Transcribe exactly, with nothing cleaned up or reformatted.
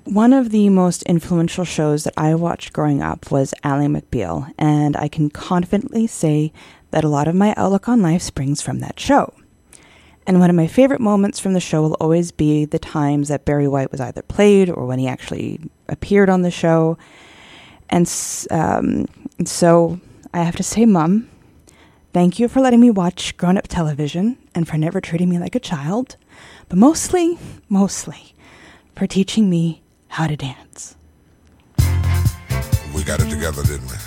One of the most influential shows that I watched growing up was Ally McBeal, and I can confidently say that a lot of my outlook on life springs from that show. And one of my favorite moments from the show will always be the times that Barry White was either played or when he actually appeared on the show. And um, so I have to say, Mom, thank you for letting me watch grown-up television and for never treating me like a child, but mostly, mostly for teaching me how to dance. We got it together, didn't we?